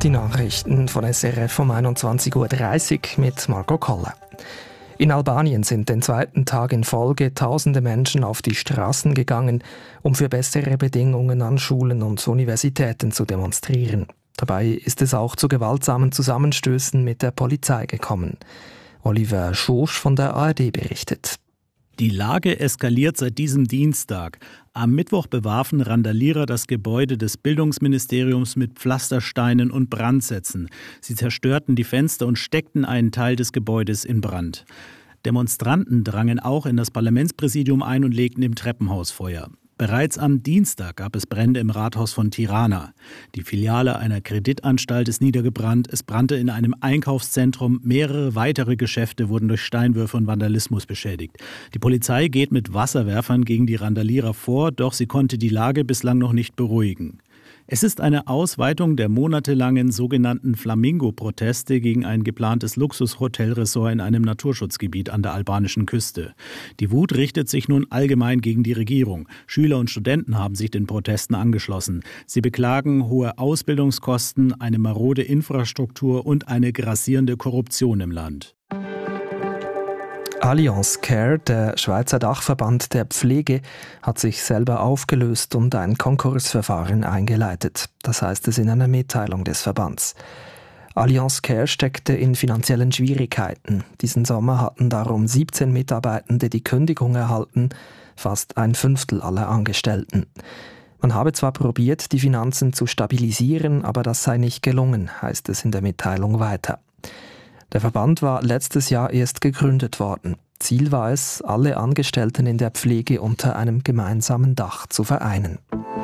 Die Nachrichten von SRF um 21.30 Uhr mit Marco Koller. In Albanien sind den zweiten Tag in Folge Tausende Menschen auf die Straßen gegangen, um für bessere Bedingungen an Schulen und Universitäten zu demonstrieren. Dabei ist es auch zu gewaltsamen Zusammenstößen mit der Polizei gekommen. Oliver Schosch von der ARD berichtet. Die Lage eskaliert seit diesem Dienstag. Am Mittwoch bewarfen Randalierer das Gebäude des Bildungsministeriums mit Pflastersteinen und Brandsätzen. Sie zerstörten die Fenster und steckten einen Teil des Gebäudes in Brand. Demonstranten drangen auch in das Parlamentspräsidium ein und legten im Treppenhaus Feuer. Bereits am Dienstag gab es Brände im Rathaus von Tirana. Die Filiale einer Kreditanstalt ist niedergebrannt. Es brannte in einem Einkaufszentrum. Mehrere weitere Geschäfte wurden durch Steinwürfe und Vandalismus beschädigt. Die Polizei geht mit Wasserwerfern gegen die Randalierer vor, doch sie konnte die Lage bislang noch nicht beruhigen. Es ist eine Ausweitung der monatelangen sogenannten Flamingo-Proteste gegen ein geplantes Luxushotelressort in einem Naturschutzgebiet an der albanischen Küste. Die Wut richtet sich nun allgemein gegen die Regierung. Schüler und Studenten haben sich den Protesten angeschlossen. Sie beklagen hohe Ausbildungskosten, eine marode Infrastruktur und eine grassierende Korruption im Land. Allianz Care, der Schweizer Dachverband der Pflege, hat sich selber aufgelöst und ein Konkursverfahren eingeleitet. Das heißt es in einer Mitteilung des Verbands. Allianz Care steckte in finanziellen Schwierigkeiten. Diesen Sommer hatten darum 17 Mitarbeitende die Kündigung erhalten, fast ein Fünftel aller Angestellten. Man habe zwar probiert, die Finanzen zu stabilisieren, aber das sei nicht gelungen, heißt es in der Mitteilung weiter. Der Verband war letztes Jahr erst gegründet worden. Ziel war es, alle Angestellten in der Pflege unter einem gemeinsamen Dach zu vereinen.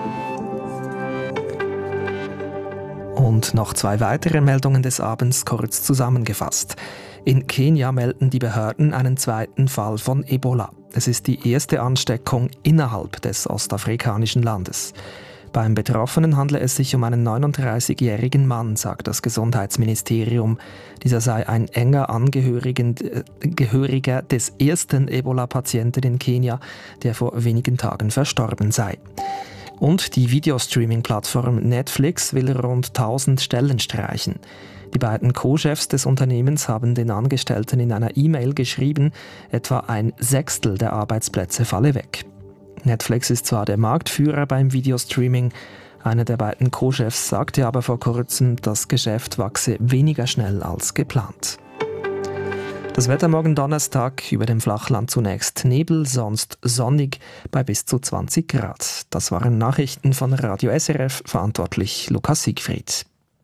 Und noch 2 weitere Meldungen des Abends kurz zusammengefasst. In Kenia melden die Behörden einen zweiten Fall von Ebola. Es ist die erste Ansteckung innerhalb des ostafrikanischen Landes. Beim Betroffenen handle es sich um einen 39-jährigen Mann, sagt das Gesundheitsministerium. Dieser sei ein enger Angehöriger des ersten Ebola-Patienten in Kenia, der vor wenigen Tagen verstorben sei. Und die Videostreaming-Plattform Netflix will rund 1000 Stellen streichen. Die beiden Co-Chefs des Unternehmens haben den Angestellten in einer E-Mail geschrieben, etwa ein Sechstel der Arbeitsplätze falle weg. Netflix ist zwar der Marktführer beim Videostreaming, einer der beiden Co-Chefs sagte aber vor kurzem, das Geschäft wachse weniger schnell als geplant. Das Wetter morgen Donnerstag, über dem Flachland zunächst Nebel, sonst sonnig bei bis zu 20 Grad. Das waren Nachrichten von Radio SRF, verantwortlich Lukas Siegfried.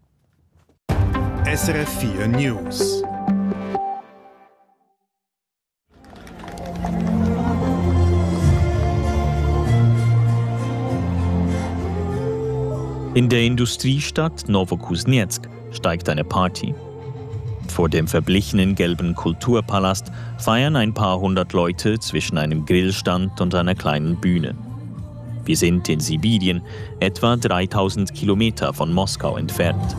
SRF 4 News. In der Industriestadt Novokuznetsk steigt eine Party. Vor dem verblichenen gelben Kulturpalast feiern ein paar hundert Leute zwischen einem Grillstand und einer kleinen Bühne. Wir sind in Sibirien, etwa 3000 Kilometer von Moskau entfernt.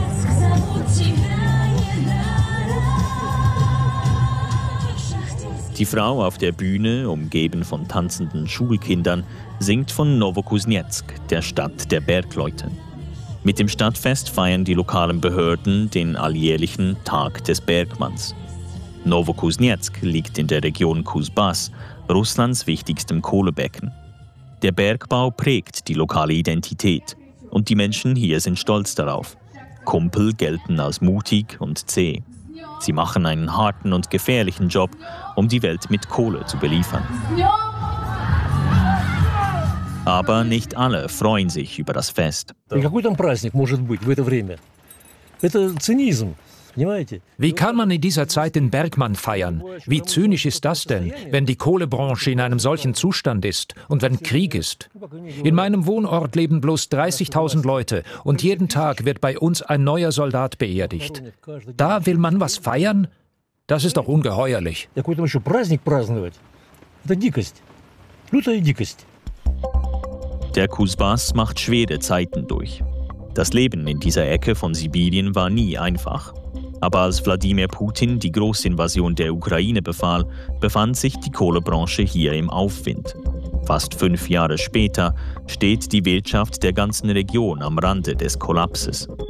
Die Frau auf der Bühne, umgeben von tanzenden Schulkindern, singt von Novokuznetsk, der Stadt der Bergleute. Mit dem Stadtfest feiern die lokalen Behörden den alljährlichen Tag des Bergmanns. Novokuznetsk liegt in der Region Kuzbass, Russlands wichtigstem Kohlebecken. Der Bergbau prägt die lokale Identität und die Menschen hier sind stolz darauf. Kumpel gelten als mutig und zäh. Sie machen einen harten und gefährlichen Job, um die Welt mit Kohle zu beliefern. Aber nicht alle freuen sich über das Fest. Wie kann man in dieser Zeit den Bergmann feiern? Wie zynisch ist das denn, wenn die Kohlebranche in einem solchen Zustand ist und wenn Krieg ist? In meinem Wohnort leben bloß 30.000 Leute und jeden Tag wird bei uns ein neuer Soldat beerdigt. Da will man was feiern? Das ist doch ungeheuerlich. Der Kuzbass macht schwere Zeiten durch. Das Leben in dieser Ecke von Sibirien war nie einfach. Aber als Wladimir Putin die Großinvasion der Ukraine befahl, befand sich die Kohlebranche hier im Aufwind. Fast 5 Jahre später steht die Wirtschaft der ganzen Region am Rande des Kollapses.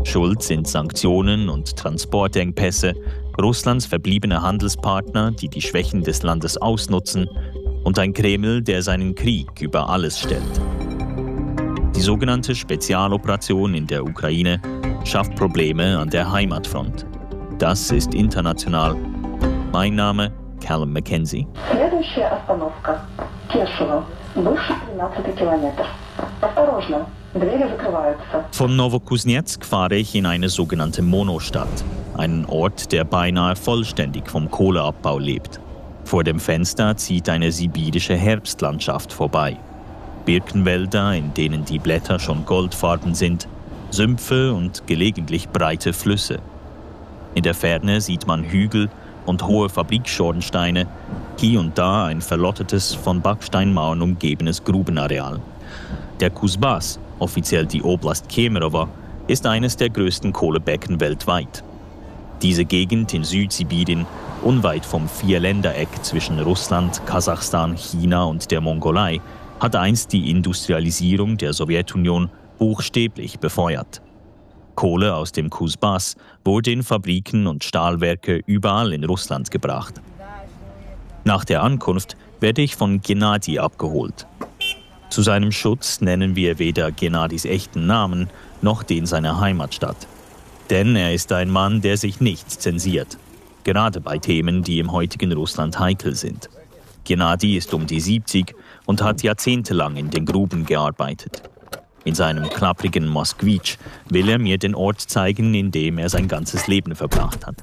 Schuld sind Sanktionen und Transportengpässe, Russlands verbliebene Handelspartner, die die Schwächen des Landes ausnutzen, und ein Kreml, der seinen Krieg über alles stellt. Die sogenannte Spezialoperation in der Ukraine schafft Probleme an der Heimatfront. Das ist international. Mein Name Callum McKenzie. Следующая остановка Кешево, бывший 13 Kilometer. Осторожно, двери закрываются. Von Novokuznetsk fahre ich in eine sogenannte Monostadt, einen Ort, der beinahe vollständig vom Kohleabbau lebt. Vor dem Fenster zieht eine sibirische Herbstlandschaft vorbei. Birkenwälder, in denen die Blätter schon goldfarben sind, Sümpfe und gelegentlich breite Flüsse. In der Ferne sieht man Hügel und hohe Fabrikschornsteine, hier und da ein verlottetes, von Backsteinmauern umgebenes Grubenareal. Der Kuzbass, offiziell die Oblast Kemerovo, ist eines der größten Kohlebecken weltweit. Diese Gegend in Südsibirien, unweit vom Vierländereck zwischen Russland, Kasachstan, China und der Mongolei, hat einst die Industrialisierung der Sowjetunion buchstäblich befeuert. Kohle aus dem Kuzbass wurde in Fabriken und Stahlwerke überall in Russland gebracht. Nach der Ankunft werde ich von Gennadi abgeholt. Zu seinem Schutz nennen wir weder Gennadis echten Namen noch den seiner Heimatstadt. Denn er ist ein Mann, der sich nicht zensiert. Gerade bei Themen, die im heutigen Russland heikel sind. Gennadi ist um die 70 und hat jahrzehntelang in den Gruben gearbeitet. In seinem klapprigen Moskwitsch will er mir den Ort zeigen, in dem er sein ganzes Leben verbracht hat.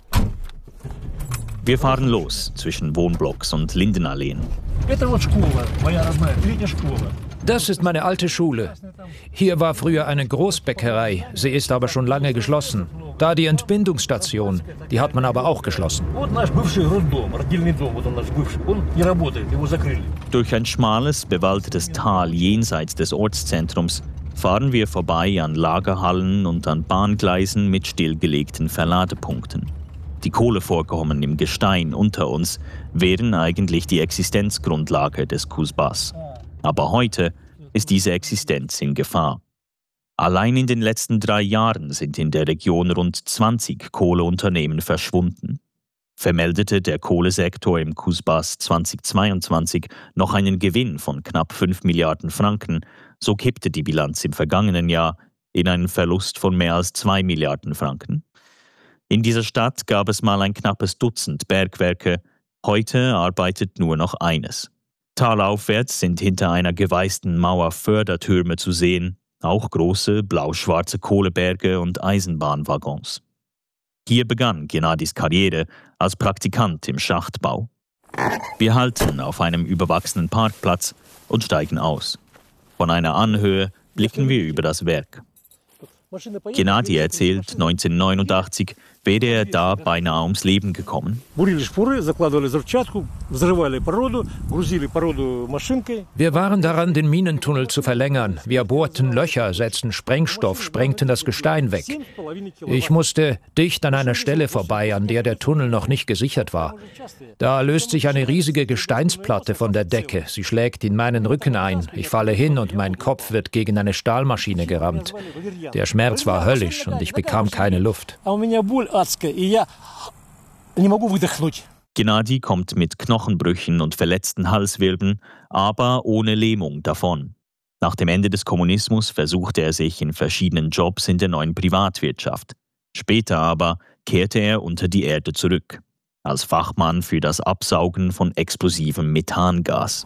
Wir fahren los zwischen Wohnblocks und Lindenalleen. Das ist meine alte Schule. Hier war früher eine Großbäckerei, sie ist aber schon lange geschlossen. Da die Entbindungsstation, die hat man aber auch geschlossen. Durch ein schmales, bewaldetes Tal jenseits des Ortszentrums fahren wir vorbei an Lagerhallen und an Bahngleisen mit stillgelegten Verladepunkten. Die Kohlevorkommen im Gestein unter uns wären eigentlich die Existenzgrundlage des Kuzbass. Aber heute ist diese Existenz in Gefahr. Allein in den letzten 3 Jahren sind in der Region rund 20 Kohleunternehmen verschwunden. Vermeldete der Kohlesektor im Kuzbass 2022 noch einen Gewinn von knapp 5 Milliarden Franken, so kippte die Bilanz im vergangenen Jahr in einen Verlust von mehr als 2 Milliarden Franken. In dieser Stadt gab es mal ein knappes Dutzend Bergwerke, heute arbeitet nur noch eines. Talaufwärts sind hinter einer geweißten Mauer Fördertürme zu sehen, auch große blau-schwarze Kohleberge und Eisenbahnwaggons. Hier begann Gennadis Karriere als Praktikant im Schachtbau. Wir halten auf einem überwachsenen Parkplatz und steigen aus. Von einer Anhöhe blicken wir über das Werk. Gennadi erzählt, 1989 wäre er da beinahe ums Leben gekommen. Wir waren daran, den Minentunnel zu verlängern. Wir bohrten Löcher, setzten Sprengstoff, sprengten das Gestein weg. Ich musste dicht an einer Stelle vorbei, an der der Tunnel noch nicht gesichert war. Da löst sich eine riesige Gesteinsplatte von der Decke. Sie schlägt in meinen Rücken ein. Ich falle hin und mein Kopf wird gegen eine Stahlmaschine gerammt. Der Schmerz war höllisch und ich bekam keine Luft. Gennadi kommt mit Knochenbrüchen und verletzten Halswirbeln, aber ohne Lähmung davon. Nach dem Ende des Kommunismus versuchte er sich in verschiedenen Jobs in der neuen Privatwirtschaft. Später aber kehrte er unter die Erde zurück, als Fachmann für das Absaugen von explosivem Methangas.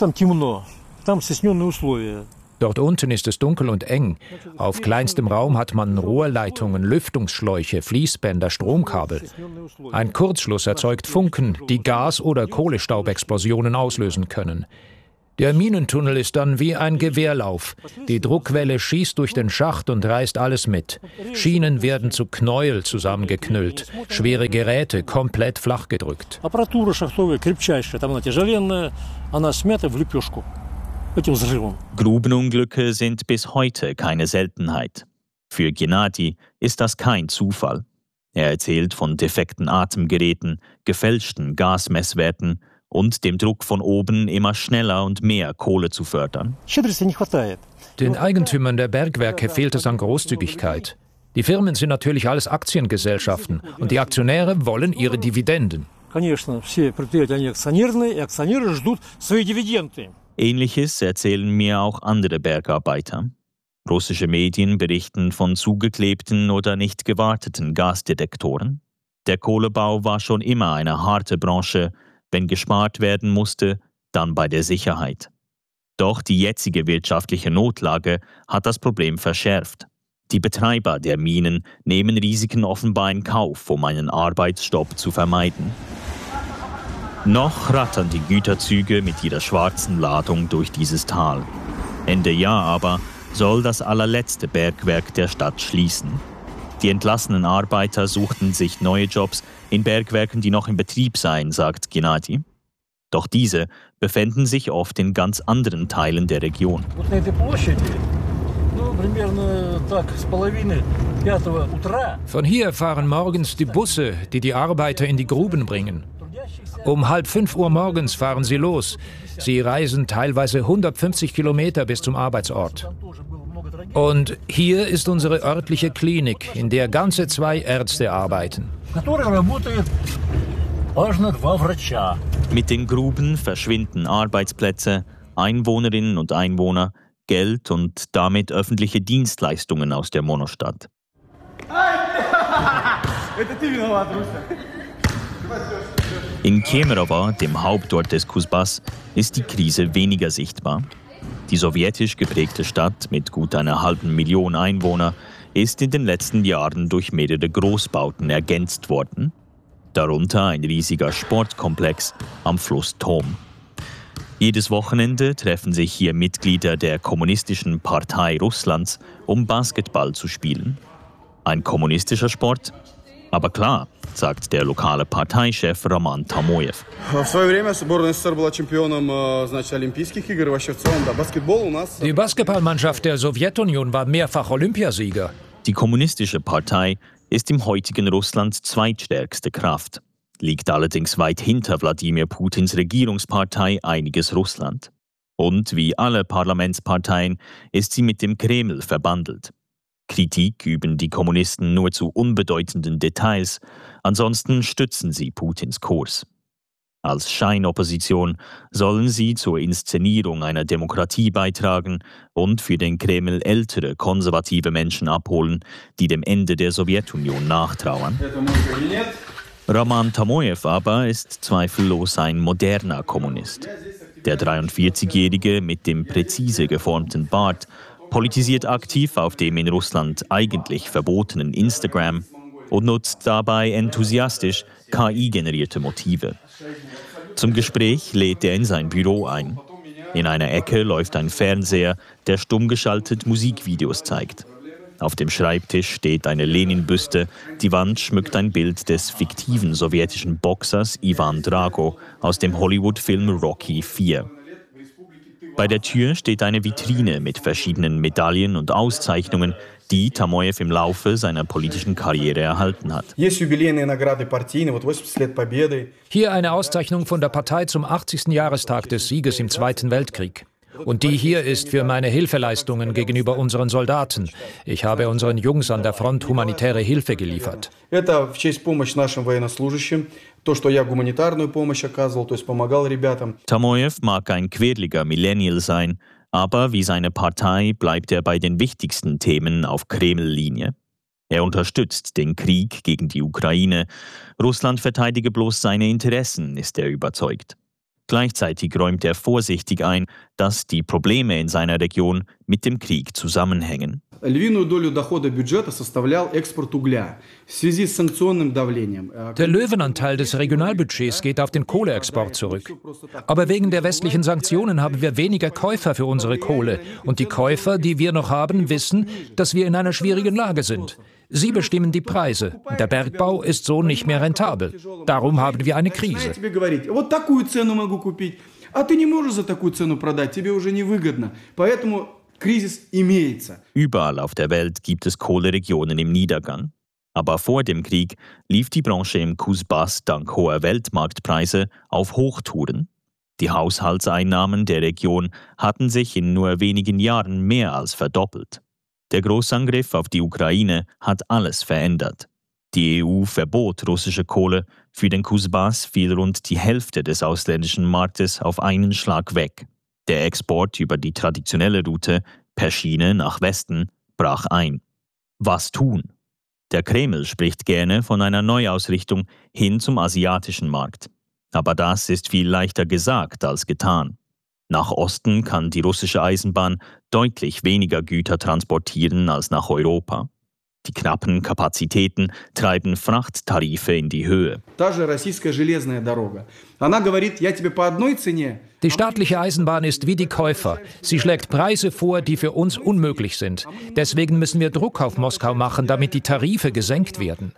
Dort unten ist es dunkel und eng. Auf kleinstem Raum hat man Rohrleitungen, Lüftungsschläuche, Fließbänder, Stromkabel. Ein Kurzschluss erzeugt Funken, die Gas- oder Kohlestaubexplosionen auslösen können. Der Minentunnel ist dann wie ein Gewehrlauf. Die Druckwelle schießt durch den Schacht und reißt alles mit. Schienen werden zu Knäuel zusammengeknüllt, schwere Geräte komplett flachgedrückt. Grubenunglücke sind bis heute keine Seltenheit. Für Gennadi ist das kein Zufall. Er erzählt von defekten Atemgeräten, gefälschten Gasmesswerten und dem Druck von oben, immer schneller und mehr Kohle zu fördern. Den Eigentümern der Bergwerke fehlt es an Großzügigkeit. Die Firmen sind natürlich alles Aktiengesellschaften und die Aktionäre wollen ihre Dividenden. Ähnliches erzählen mir auch andere Bergarbeiter. Russische Medien berichten von zugeklebten oder nicht gewarteten Gasdetektoren. Der Kohlebau war schon immer eine harte Branche. Wenn gespart werden musste, dann bei der Sicherheit. Doch die jetzige wirtschaftliche Notlage hat das Problem verschärft. Die Betreiber der Minen nehmen Risiken offenbar in Kauf, um einen Arbeitsstopp zu vermeiden. Noch rattern die Güterzüge mit ihrer schwarzen Ladung durch dieses Tal. Ende Jahr aber soll das allerletzte Bergwerk der Stadt schließen. Die entlassenen Arbeiter suchten sich neue Jobs in Bergwerken, die noch in Betrieb seien, sagt Gennady. Doch diese befänden sich oft in ganz anderen Teilen der Region. Von hier fahren morgens die Busse, die die Arbeiter in die Gruben bringen. Um 4:30 Uhr morgens fahren sie los. Sie reisen teilweise 150 Kilometer bis zum Arbeitsort. Und hier ist unsere örtliche Klinik, in der ganze 2 Ärzte arbeiten. Mit den Gruben verschwinden Arbeitsplätze, Einwohnerinnen und Einwohner, Geld und damit öffentliche Dienstleistungen aus der Monostadt. In Kemerovo, dem Hauptort des Kuzbass, ist die Krise weniger sichtbar. Die sowjetisch geprägte Stadt mit gut 1,5 Million Einwohnern ist in den letzten Jahren durch mehrere Großbauten ergänzt worden. Darunter ein riesiger Sportkomplex am Fluss Tom. Jedes Wochenende treffen sich hier Mitglieder der Kommunistischen Partei Russlands, um Basketball zu spielen. Ein kommunistischer Sport? Aber klar, sagt der lokale Parteichef Roman Tamojew. Die Basketballmannschaft der Sowjetunion war mehrfach Olympiasieger. Die Kommunistische Partei ist im heutigen Russland zweitstärkste Kraft, liegt allerdings weit hinter Wladimir Putins Regierungspartei Einiges Russland. Und wie alle Parlamentsparteien ist sie mit dem Kreml verbandelt. Kritik üben die Kommunisten nur zu unbedeutenden Details, ansonsten stützen sie Putins Kurs. Als Scheinopposition sollen sie zur Inszenierung einer Demokratie beitragen und für den Kreml ältere, konservative Menschen abholen, die dem Ende der Sowjetunion nachtrauern. Roman Tamojew aber ist zweifellos ein moderner Kommunist. Der 43-Jährige mit dem präzise geformten Bart politisiert aktiv auf dem in Russland eigentlich verbotenen Instagram und nutzt dabei enthusiastisch KI-generierte Motive. Zum Gespräch lädt er in sein Büro ein. In einer Ecke läuft ein Fernseher, der stumm geschaltet Musikvideos zeigt. Auf dem Schreibtisch steht eine Lenin-Büste, die Wand schmückt ein Bild des fiktiven sowjetischen Boxers Ivan Drago aus dem Hollywood-Film Rocky IV. Bei der Tür steht eine Vitrine mit verschiedenen Medaillen und Auszeichnungen, die Tamojew im Laufe seiner politischen Karriere erhalten hat. Hier eine Auszeichnung von der Partei zum 80. Jahrestag des Sieges im Zweiten Weltkrieg. Und die hier ist für meine Hilfeleistungen gegenüber unseren Soldaten. Ich habe unseren Jungs an der Front humanitäre Hilfe geliefert. Tamojew mag ein quirliger Millennial sein, aber wie seine Partei bleibt er bei den wichtigsten Themen auf Kreml-Linie. Er unterstützt den Krieg gegen die Ukraine. Russland verteidige bloß seine Interessen, ist er überzeugt. Gleichzeitig räumt er vorsichtig ein, dass die Probleme in seiner Region mit dem Krieg zusammenhängen. Der Löwenanteil des Regionalbudgets geht auf den Kohleexport zurück. Aber wegen der westlichen Sanktionen haben wir weniger Käufer für unsere Kohle. Und die Käufer, die wir noch haben, wissen, dass wir in einer schwierigen Lage sind. Sie bestimmen die Preise. Der Bergbau ist so nicht mehr rentabel. Darum haben wir eine Krise. Überall auf der Welt gibt es Kohleregionen im Niedergang. Aber vor dem Krieg lief die Branche im Kuzbass dank hoher Weltmarktpreise auf Hochtouren. Die Haushaltseinnahmen der Region hatten sich in nur wenigen Jahren mehr als verdoppelt. Der Großangriff auf die Ukraine hat alles verändert. Die EU verbot russische Kohle, für den Kusbas fiel rund die Hälfte des ausländischen Marktes auf einen Schlag weg. Der Export über die traditionelle Route per Schiene nach Westen brach ein. Was tun? Der Kreml spricht gerne von einer Neuausrichtung hin zum asiatischen Markt. Aber das ist viel leichter gesagt als getan. Nach Osten kann die russische Eisenbahn deutlich weniger Güter transportieren als nach Europa. Die knappen Kapazitäten treiben Frachttarife in die Höhe. Die staatliche Eisenbahn ist wie die Käufer. Sie schlägt Preise vor, die für uns unmöglich sind. Deswegen müssen wir Druck auf Moskau machen, damit die Tarife gesenkt werden.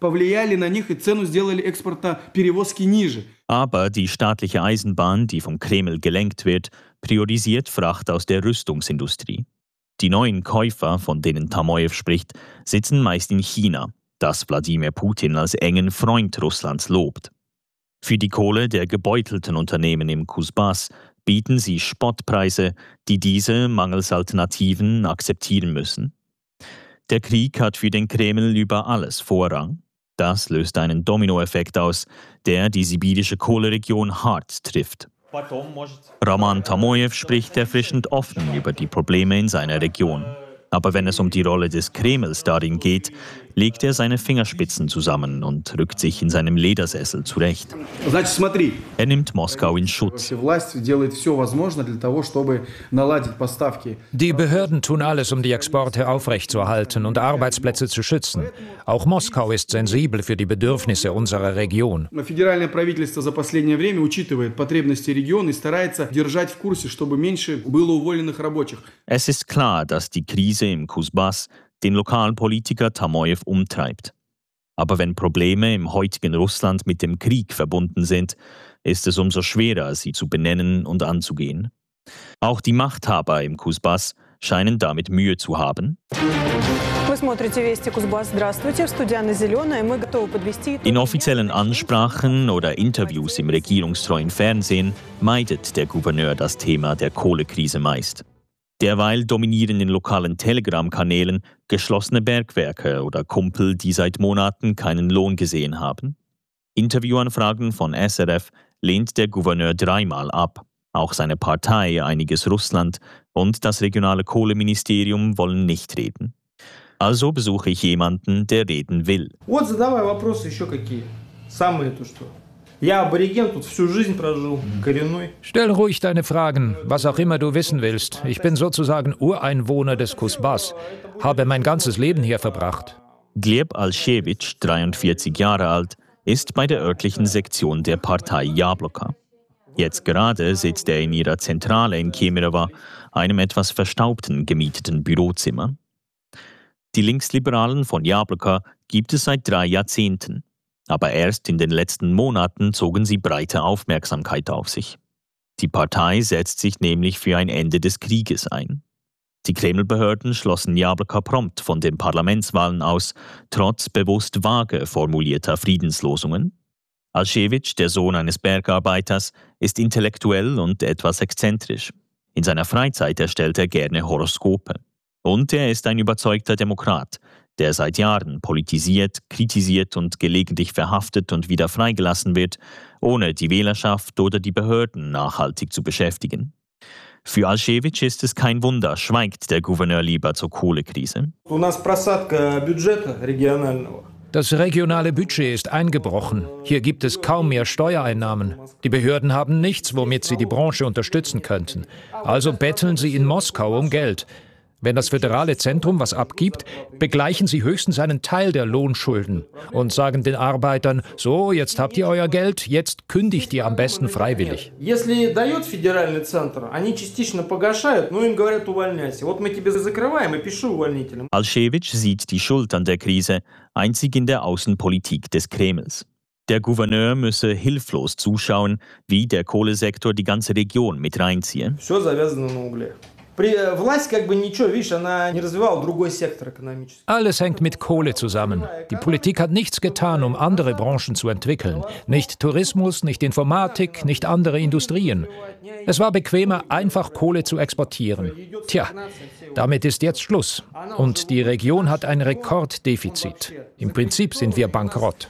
Aber die staatliche Eisenbahn, die vom Kreml gelenkt wird, priorisiert Fracht aus der Rüstungsindustrie. Die neuen Käufer, von denen Tamojew spricht, sitzen meist in China, das Wladimir Putin als engen Freund Russlands lobt. Für die Kohle der gebeutelten Unternehmen im Kusbas bieten sie Spottpreise, die diese mangels Alternativen akzeptieren müssen. Der Krieg hat für den Kreml über alles Vorrang. Das löst einen Dominoeffekt aus, der die sibirische Kohleregion hart trifft. Roman Tamojew spricht erfrischend offen über die Probleme in seiner Region. Aber wenn es um die Rolle des Kremls darin geht, legt er seine Fingerspitzen zusammen und rückt sich in seinem Ledersessel zurecht. Er nimmt Moskau in Schutz. Die Behörden tun alles, um die Exporte aufrechtzuerhalten und Arbeitsplätze zu schützen. Auch Moskau ist sensibel für die Bedürfnisse unserer Region. Es ist klar, dass die Krise im Kusbas den Lokalpolitiker Tamojew umtreibt. Aber wenn Probleme im heutigen Russland mit dem Krieg verbunden sind, ist es umso schwerer, sie zu benennen und anzugehen. Auch die Machthaber im Kusbas scheinen damit Mühe zu haben. In offiziellen Ansprachen oder Interviews im regierungstreuen Fernsehen meidet der Gouverneur das Thema der Kohlekrise meist. Derweil dominieren in lokalen Telegram-Kanälen geschlossene Bergwerke oder Kumpel, die seit Monaten keinen Lohn gesehen haben. Interviewanfragen von SRF lehnt der Gouverneur dreimal ab. Auch seine Partei Einiges Russland und das regionale Kohleministerium wollen nicht reden. Also besuche ich jemanden, der reden will. Stell ruhig deine Fragen, was auch immer du wissen willst. Ich bin sozusagen Ureinwohner des Kusbas, habe mein ganzes Leben hier verbracht. Gleb Alschewitsch, 43 Jahre alt, ist bei der örtlichen Sektion der Partei Jabloka. Jetzt gerade sitzt er in ihrer Zentrale in Kemerovo, einem etwas verstaubten, gemieteten Bürozimmer. Die Linksliberalen von Jabloka gibt es seit 3 Jahrzehnten. Aber erst in den letzten Monaten zogen sie breite Aufmerksamkeit auf sich. Die Partei setzt sich nämlich für ein Ende des Krieges ein. Die Kremlbehörden schlossen Jabloka prompt von den Parlamentswahlen aus, trotz bewusst vage formulierter Friedenslosungen. Alschewitsch, der Sohn eines Bergarbeiters, ist intellektuell und etwas exzentrisch. In seiner Freizeit erstellt er gerne Horoskope. Und er ist ein überzeugter Demokrat, der seit Jahren politisiert, kritisiert und gelegentlich verhaftet und wieder freigelassen wird, ohne die Wählerschaft oder die Behörden nachhaltig zu beschäftigen. Für Alschewitsch ist es kein Wunder, schweigt der Gouverneur lieber zur Kohlekrise. Das regionale Budget ist eingebrochen. Hier gibt es kaum mehr Steuereinnahmen. Die Behörden haben nichts, womit sie die Branche unterstützen könnten. Also betteln sie in Moskau um Geld. Wenn das föderale Zentrum was abgibt, begleichen sie höchstens einen Teil der Lohnschulden und sagen den Arbeitern, so, jetzt habt ihr euer Geld, jetzt kündigt ihr am besten freiwillig. Alschewitsch sieht die Schuld an der Krise einzig in der Außenpolitik des Kremls. Der Gouverneur müsse hilflos zuschauen, wie der Kohlesektor die ganze Region mit reinziehe. Alles hängt mit Kohle zusammen. Die Politik hat nichts getan, um andere Branchen zu entwickeln. Nicht Tourismus, nicht Informatik, nicht andere Industrien. Es war bequemer, einfach Kohle zu exportieren. Tja, damit ist jetzt Schluss. Und die Region hat ein Rekorddefizit. Im Prinzip sind wir bankrott.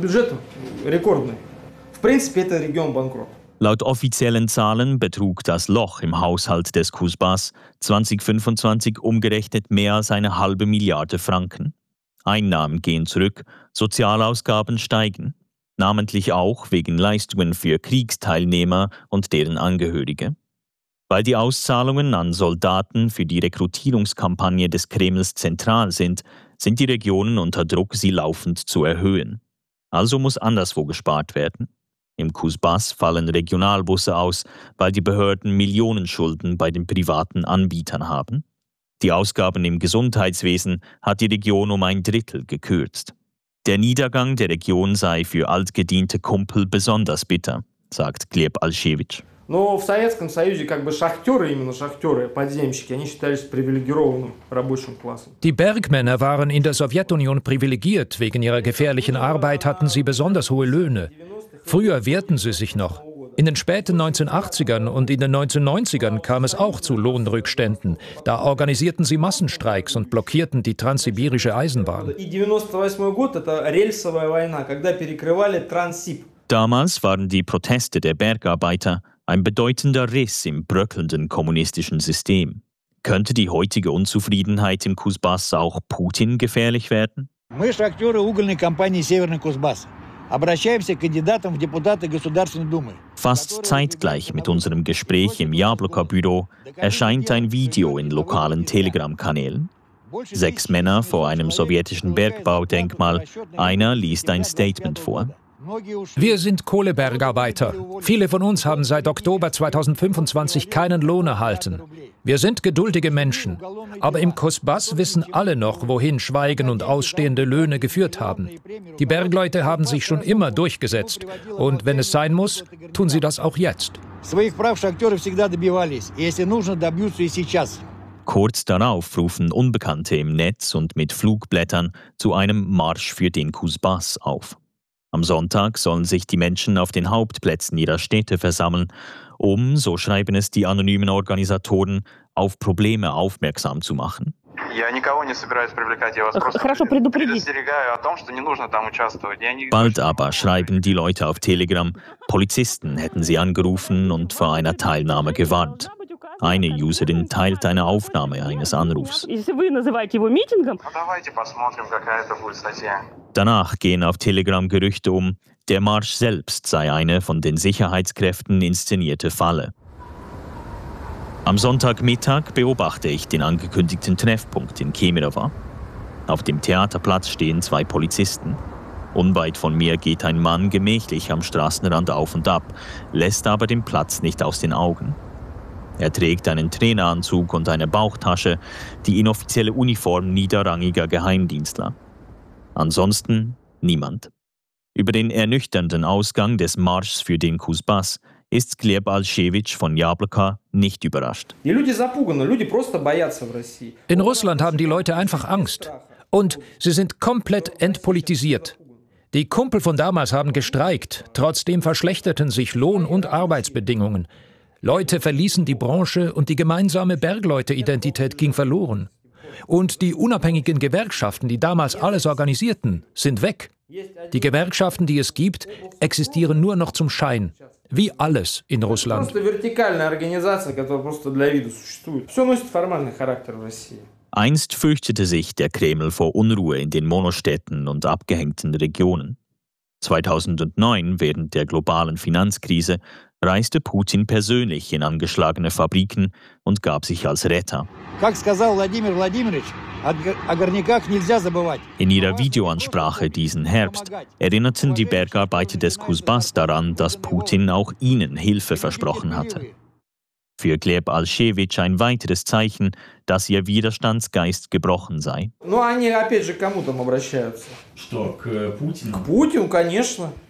Laut offiziellen Zahlen betrug das Loch im Haushalt des Cusbas 2025 umgerechnet mehr als 1,5 Milliarde Franken. Einnahmen gehen zurück, Sozialausgaben steigen. Namentlich auch wegen Leistungen für Kriegsteilnehmer und deren Angehörige. Weil die Auszahlungen an Soldaten für die Rekrutierungskampagne des Kremls zentral sind die Regionen unter Druck, sie laufend zu erhöhen. Also muss anderswo gespart werden. Im Cusbas fallen Regionalbusse aus, weil die Behörden Millionenschulden bei den privaten Anbietern haben. Die Ausgaben im Gesundheitswesen hat die Region um 1/3 gekürzt. Der Niedergang der Region sei für altgediente Kumpel besonders bitter, sagt Gleb Alschewitsch. Die Bergmänner waren in der Sowjetunion privilegiert. Wegen ihrer gefährlichen Arbeit hatten sie besonders hohe Löhne. Früher wehrten sie sich noch. In den späten 1980ern und in den 1990ern kam es auch zu Lohnrückständen. Da organisierten sie Massenstreiks und blockierten die transsibirische Eisenbahn. Damals waren die Proteste der Bergarbeiter ein bedeutender Riss im bröckelnden kommunistischen System. Könnte die heutige Unzufriedenheit im Cusbas auch Putin gefährlich werden? Fast zeitgleich mit unserem Gespräch im Jabloka-Büro erscheint ein Video in lokalen Telegram-Kanälen. 6 Männer vor einem sowjetischen Bergbaudenkmal. Einer liest ein Statement vor. Wir sind Kohlebergarbeiter. Viele von uns haben seit Oktober 2025 keinen Lohn erhalten. Wir sind geduldige Menschen. Aber im Cusbas wissen alle noch, wohin Schweigen und ausstehende Löhne geführt haben. Die Bergleute haben sich schon immer durchgesetzt. Und wenn es sein muss, tun sie das auch jetzt. Kurz darauf rufen Unbekannte im Netz und mit Flugblättern zu einem Marsch für den Cusbas auf. Am Sonntag sollen sich die Menschen auf den Hauptplätzen ihrer Städte versammeln, um, so schreiben es die anonymen Organisatoren, auf Probleme aufmerksam zu machen. Bald aber schreiben die Leute auf Telegram, Polizisten hätten sie angerufen und vor einer Teilnahme gewarnt. Eine Userin teilt eine Aufnahme eines Anrufs. Danach gehen auf Telegram Gerüchte um, der Marsch selbst sei eine von den Sicherheitskräften inszenierte Falle. Am Sonntagmittag beobachte ich den angekündigten Treffpunkt in Kemerovo. Auf dem Theaterplatz stehen 2 Polizisten. Unweit von mir geht ein Mann gemächlich am Straßenrand auf und ab, lässt aber den Platz nicht aus den Augen. Er trägt einen Traineranzug und eine Bauchtasche, die inoffizielle Uniform niederrangiger Geheimdienstler. Ansonsten niemand. Über den ernüchternden Ausgang des Marschs für den Cusbas ist Gleb Alschewitsch von Jabloka nicht überrascht. In Russland haben die Leute einfach Angst. Und sie sind komplett entpolitisiert. Die Kumpel von damals haben gestreikt. Trotzdem verschlechterten sich Lohn- und Arbeitsbedingungen. Leute verließen die Branche und die gemeinsame Bergleute-Identität ging verloren. Und die unabhängigen Gewerkschaften, die damals alles organisierten, sind weg. Die Gewerkschaften, die es gibt, existieren nur noch zum Schein. Wie alles in Russland. Einst fürchtete sich der Kreml vor Unruhe in den Monostädten und abgehängten Regionen. 2009, während der globalen Finanzkrise, reiste Putin persönlich in angeschlagene Fabriken und gab sich als Retter. In ihrer Videoansprache diesen Herbst erinnerten die Bergarbeiter des Cusbas daran, dass Putin auch ihnen Hilfe versprochen hatte. Für Gleb Alschewitsch ein weiteres Zeichen, dass ihr Widerstandsgeist gebrochen sei.